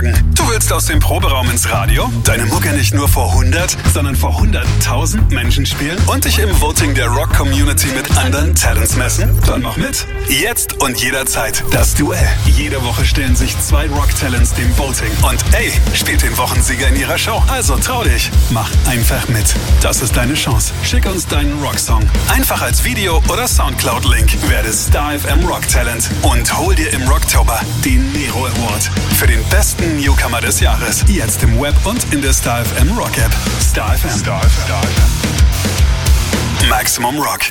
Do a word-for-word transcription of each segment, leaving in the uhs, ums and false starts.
Morgen. Du willst aus dem Proberaum ins Radio? Deine Mucke nicht nur vor hundert, sondern vor hunderttausend Menschen spielen? Und dich im Voting der Rock-Community mit anderen Talents messen? Dann mach mit. Jetzt und jederzeit das Duell. Jede Woche stellen sich zwei Rock-Talents dem Voting. Und ey, spielt den Wochensieger in ihrer Show. Also trau dich. Mach einfach mit. Das ist deine Chance. Schick uns deinen Rocksong. Einfach als Video oder Soundcloud-Link. Werde Star F M Rock-Talent und hol dir im Rocktober den Nero Award für den besten Newcomer des Jahres. Jetzt im Web und in der Star F M Rock App. Star F M. Star F M. Maximum Rock.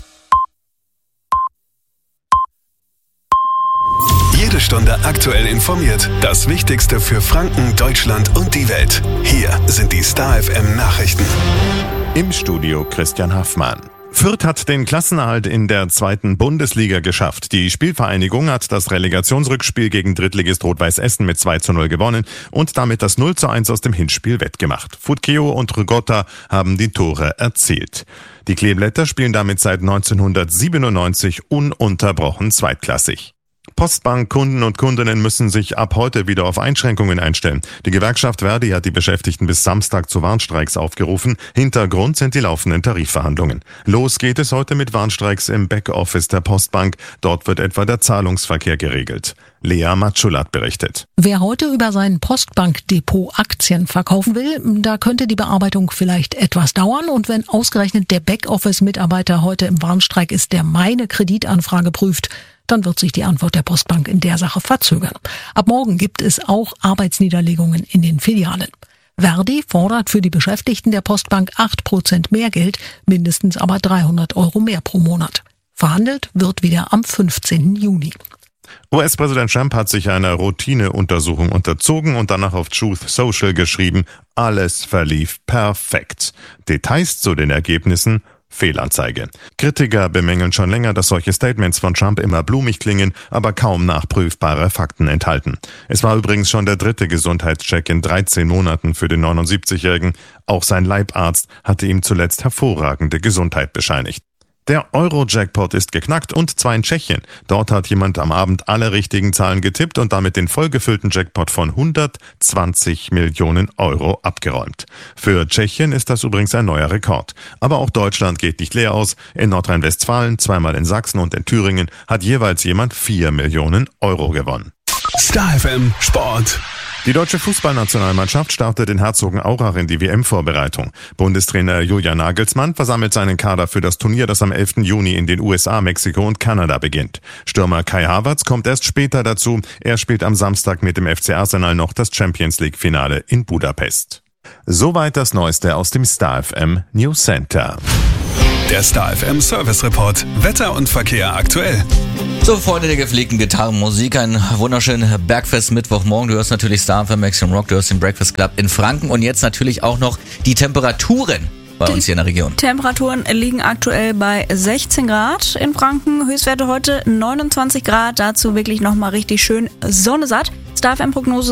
Jede Stunde aktuell informiert. Das Wichtigste für Franken, Deutschland und die Welt. Hier sind die Star F M Nachrichten. Im Studio Christian Haffmann. Fürth hat den Klassenerhalt in der zweiten Bundesliga geschafft. Die Spielvereinigung hat das Relegationsrückspiel gegen Drittligist Rot-Weiß Essen mit zwei zu null gewonnen und damit das null zu eins aus dem Hinspiel wettgemacht. Futkeo und Rygotta haben die Tore erzielt. Die Kleeblätter spielen damit seit neunzehnhundertsiebenundneunzig ununterbrochen zweitklassig. Postbank-Kunden und Kundinnen müssen sich ab heute wieder auf Einschränkungen einstellen. Die Gewerkschaft Verdi hat die Beschäftigten bis Samstag zu Warnstreiks aufgerufen. Hintergrund sind die laufenden Tarifverhandlungen. Los geht es heute mit Warnstreiks im Backoffice der Postbank. Dort wird etwa der Zahlungsverkehr geregelt. Lea Matschulat berichtet. Wer heute über sein Postbankdepot Aktien verkaufen will, da könnte die Bearbeitung vielleicht etwas dauern. Und wenn ausgerechnet der Backoffice-Mitarbeiter heute im Warnstreik ist, der meine Kreditanfrage prüft, dann wird sich die Antwort der Postbank in der Sache verzögern. Ab morgen gibt es auch Arbeitsniederlegungen in den Filialen. Verdi fordert für die Beschäftigten der Postbank acht Prozent mehr Geld, mindestens aber dreihundert Euro mehr pro Monat. Verhandelt wird wieder am fünfzehnten Juni. U S-Präsident Trump hat sich einer Routineuntersuchung unterzogen und danach auf Truth Social geschrieben, alles verlief perfekt. Details zu den Ergebnissen: Fehlanzeige. Kritiker bemängeln schon länger, dass solche Statements von Trump immer blumig klingen, aber kaum nachprüfbare Fakten enthalten. Es war übrigens schon der dritte Gesundheitscheck in dreizehn Monaten für den neunundsiebzigjährigen. Auch sein Leibarzt hatte ihm zuletzt hervorragende Gesundheit bescheinigt. Der Euro-Jackpot ist geknackt und zwar in Tschechien. Dort hat jemand am Abend alle richtigen Zahlen getippt und damit den vollgefüllten Jackpot von hundertzwanzig Millionen Euro abgeräumt. Für Tschechien ist das übrigens ein neuer Rekord. Aber auch Deutschland geht nicht leer aus. In Nordrhein-Westfalen, zweimal in Sachsen und in Thüringen hat jeweils jemand vier Millionen Euro gewonnen. Star F M Sport. Die deutsche Fußballnationalmannschaft startet in Herzogenaurach in die W M-Vorbereitung. Bundestrainer Julian Nagelsmann versammelt seinen Kader für das Turnier, das am elften Juni in den U S A, Mexiko und Kanada beginnt. Stürmer Kai Havertz kommt erst später dazu. Er spielt am Samstag mit dem F C Arsenal noch das Champions-League-Finale in Budapest. Soweit das Neueste aus dem Star F M News Center. Der Star F M Service Report. Wetter und Verkehr aktuell. So, Freunde der gepflegten Gitarrenmusik, einen wunderschönen Bergfest-Mittwochmorgen. Du hörst natürlich Star F M Maximum Rock, du hörst den Breakfast Club in Franken und jetzt natürlich auch noch die Temperaturen bei uns hier in der Region. Temperaturen liegen aktuell bei sechzehn Grad in Franken, Höchstwerte heute neunundzwanzig Grad, dazu wirklich nochmal richtig schön Sonne satt. Star F M Prognose